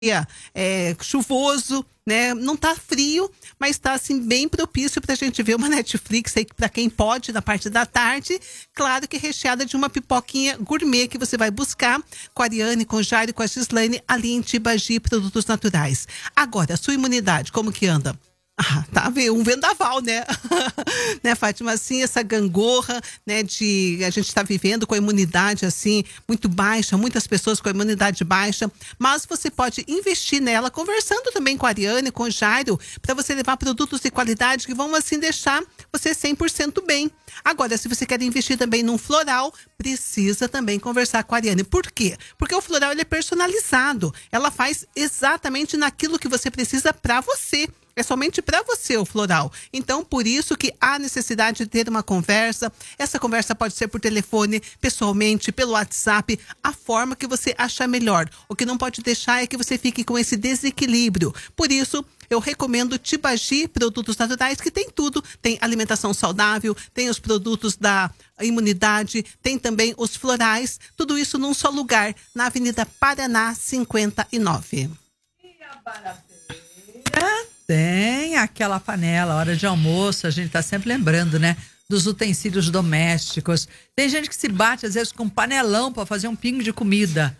chuvoso, né? Não tá frio, mas tá assim bem propício pra gente ver uma Netflix aí pra quem pode na parte da tarde, claro que recheada de uma pipoquinha gourmet que você vai buscar com a Ariane, com o Jairo, com a Gislaine ali em Tibagi, Produtos Naturais. Agora, a sua imunidade, como que anda? Tá um vendaval, né? Né, Fátima, assim, essa gangorra, né, a gente tá vivendo com a imunidade, assim, muito baixa, muitas pessoas com a imunidade baixa, mas você pode investir nela, conversando também com a Ariane, com o Jairo, para você levar produtos de qualidade que vão, assim, deixar você 100% bem. Agora, se você quer investir também num floral, precisa também conversar com a Ariane. Por quê? Porque o floral, ele é personalizado. Ela faz exatamente naquilo que você precisa para você. É somente para você o floral. Então, por isso que há necessidade de ter uma conversa. Essa conversa pode ser por telefone, pessoalmente, pelo WhatsApp, a forma que você achar melhor. O que não pode deixar é que você fique com esse desequilíbrio. Por isso, eu recomendo Tibagi Produtos Naturais, que tem tudo. Tem alimentação saudável, tem os produtos da imunidade, tem também os florais. Tudo isso num só lugar, na Avenida Paraná 59. E a barateira? Tem aquela panela, hora de almoço, a gente tá sempre lembrando, né? Dos utensílios domésticos. Tem gente que se bate, às vezes, com um panelão para fazer um pingo de comida.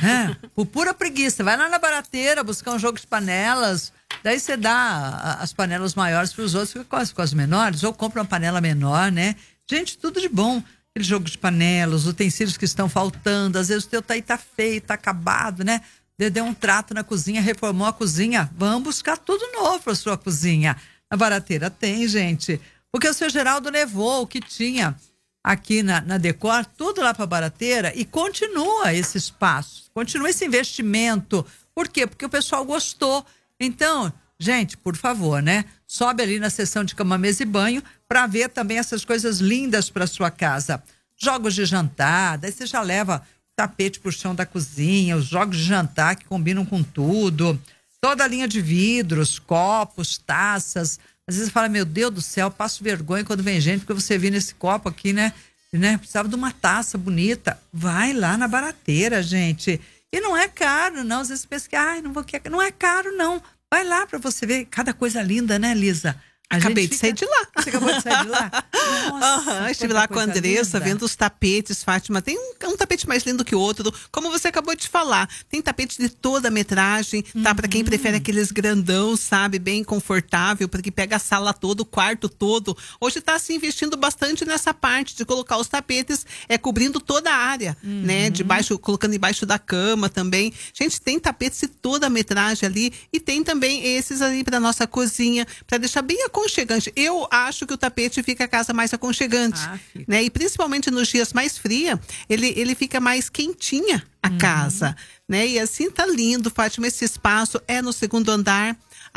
Por pura preguiça. Vai lá na barateira buscar um jogo de panelas. Daí você dá as panelas maiores para os outros, fica com as menores, ou compra uma panela menor, né? Gente, tudo de bom. Aquele jogo de panelas, utensílios que estão faltando. Às vezes o teu tá aí, tá feio, tá acabado, né? Deu um trato na cozinha, reformou a cozinha. Vamos buscar tudo novo para sua cozinha. Na barateira tem, gente. Porque o seu Geraldo levou o que tinha aqui na Decor, tudo lá para a barateira, e continua esse espaço, continua esse investimento. Por quê? Porque o pessoal gostou. Então, gente, por favor, né? Sobe ali na seção de cama, mesa e banho para ver também essas coisas lindas para sua casa. Jogos de jantar, daí você já leva tapete pro chão da cozinha, os jogos de jantar que combinam com tudo, toda a linha de vidros, copos, taças. Às vezes você fala, meu Deus do céu, passo vergonha quando vem gente, porque você viu nesse copo aqui, né? Precisava de uma taça bonita. Vai lá na barateira, gente. E não é caro, não. Às vezes você pensa que, não vou querer. Não é caro, não. Vai lá pra você ver cada coisa linda, né, Lisa? Acabei de sair de lá. Você acabou de sair de lá? Nossa, estive lá com a Andressa, linda. vendo os tapetes, Fátima. Tem um tapete mais lindo que o outro. Como você acabou de falar, tem tapete de toda a metragem, tá? Para quem prefere aqueles grandão, sabe? Bem confortável, porque pega a sala toda, o quarto todo. Hoje tá se investindo bastante nessa parte de colocar os tapetes, cobrindo toda a área, né? Colocando embaixo da cama também. Gente, tem tapetes de toda a metragem ali e tem também esses ali para nossa cozinha, para deixar bem aconchegante. Eu acho que o tapete fica a casa mais aconchegante, né? E principalmente nos dias mais frios, ele fica mais quentinha a casa, né? E assim tá lindo, Fátima, esse espaço é no segundo andar,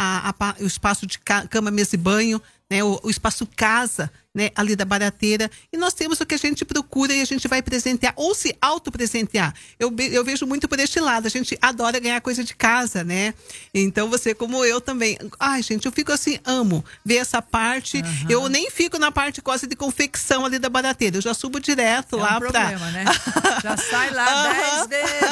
o espaço de cama, mesa e banho, né? O espaço casa, né? Ali da barateira, e nós temos o que a gente procura e a gente vai presentear, ou se autopresentear. Eu vejo muito por este lado, a gente adora ganhar coisa de casa, né? Então você, como eu também, gente, eu fico assim, amo ver essa parte. Eu nem fico na parte quase de confecção ali da barateira, eu já subo direto lá problema, né? Já sai lá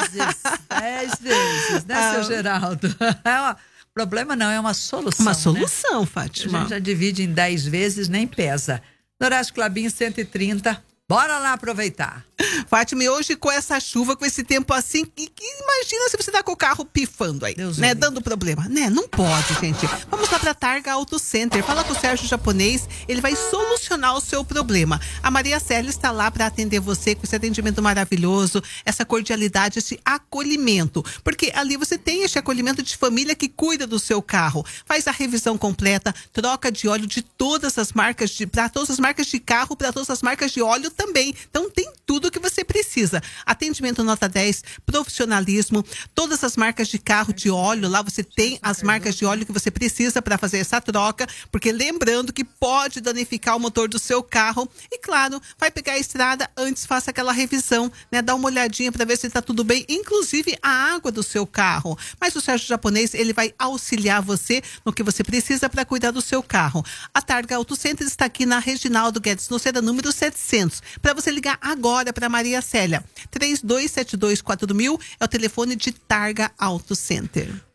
10 vezes, né, seu Geraldo? Problema não, é uma solução. Uma solução, né? Fátima. A gente já divide em 10 vezes, nem pesa. Dourado Clabin 130. Bora lá aproveitar. Fátima, e hoje com essa chuva, com esse tempo assim, imagina se você tá com o carro pifando aí, Deus né? Deus. Dando problema, né? Não pode, gente. Vamos lá pra Targa Auto Center. Fala com o Sérgio Japonês, ele vai solucionar o seu problema. A Maria Célia está lá para atender você com esse atendimento maravilhoso, essa cordialidade, esse acolhimento. Porque ali você tem esse acolhimento de família que cuida do seu carro. Faz a revisão completa, troca de óleo de todas as marcas, para todas as marcas de carro, para todas as marcas de óleo também. Então tem tudo que você precisa. Atendimento nota 10, profissionalismo, todas as marcas de carro, de óleo, lá você tem as marcas de óleo que você precisa para fazer essa troca, porque lembrando que pode danificar o motor do seu carro e claro, vai pegar a estrada, antes faça aquela revisão, né? Dá uma olhadinha para ver se está tudo bem, inclusive a água do seu carro. Mas o Sérgio Japonês, ele vai auxiliar você no que você precisa para cuidar do seu carro. A Targa Auto Center está aqui na Reginaldo Guedes, no número 700, para você ligar agora para Maria Célia. 32724000 é o telefone de Targa Auto Center.